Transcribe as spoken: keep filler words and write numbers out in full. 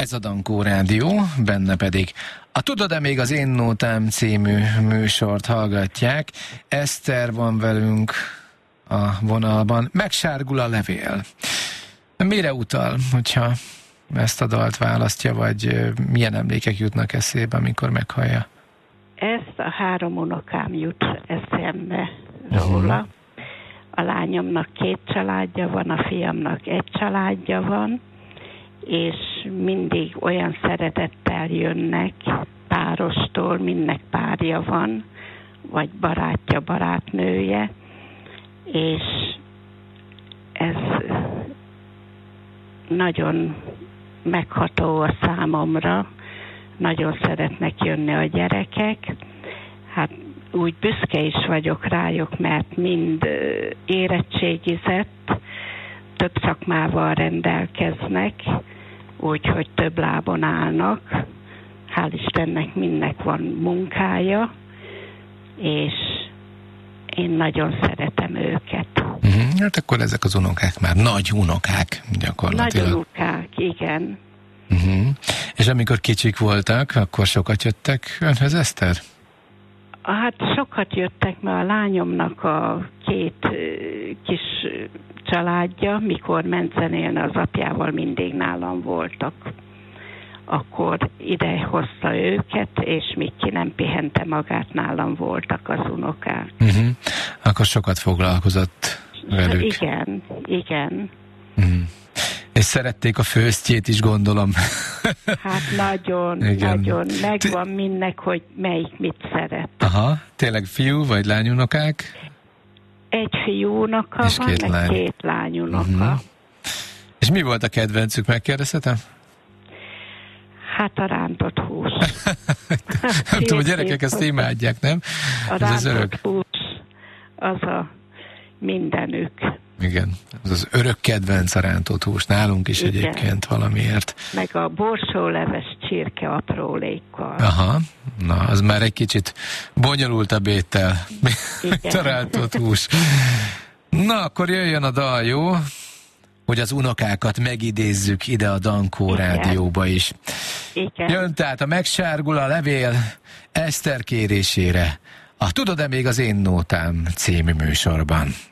Ez a Dankó Rádió, benne pedig a Tudod-e még az Én Nótám című műsort hallgatják. Eszter van velünk a vonalban. Megsárgul a levél. Mire utal, hogyha ezt a dalt választja, vagy milyen emlékek jutnak eszébe, amikor meghallja? Ezt a három unokám jut eszembe róla. Uh-huh. A lányomnak két családja van, a fiamnak egy családja van, és mindig olyan szeretettel jönnek párostól, mindnek párja van, vagy barátja, barátnője, és ez nagyon megható a számomra, nagyon szeretnek jönni a gyerekek. Hát úgy büszke is vagyok rájuk, mert mind érettségizett, több szakmával rendelkeznek, úgyhogy több lábon állnak. Hál' Istennek mindnek van munkája, és én nagyon szeretem őket. Uh-huh. Hát akkor ezek az unokák már nagy unokák gyakorlatilag. Nagy unokák, igen. Uh-huh. És amikor kicsik voltak, akkor sokat jöttek önhöz, Eszter? Hát sokat jöttek, mert a lányomnak a két kis családja, mikor Mencenél az apjával mindig nálam voltak. Akkor ide hozta őket, és még ki nem pihente magát, nálam voltak az unokák. Uh-huh. Akkor sokat foglalkozott velük. Igen, igen. Uh-huh. És szerették a főztjét is, gondolom. Hát nagyon, igen. Nagyon. Megvan mindnek, hogy melyik mit szeret. Aha, tényleg fiú vagy lányunokák? Egy fiú unoka és van, két meg lány. két lányunoka. Uh-huh. És mi volt a kedvencük, megkérdezhetem? Hát a rántott hús. Nem tudom, a gyerekek ezt imádják, nem? A ez rántott az örök. hús, az a mindenük. Igen, az az örök kedvenc a rántott hús, nálunk is. Igen. Egyébként valamiért. Meg a borsóleves csirke aprólékkal. Aha, na, az már egy kicsit bonyolultabb étel, mint a rántott hús. Na, akkor jöjjön a dal, jó? Hogy az unokákat megidézzük ide a Dankó Rádióba is. Igen. Jön tehát a Megsárgul a levél Eszter kérésére a Tudod-e még az Én Nótám című műsorban.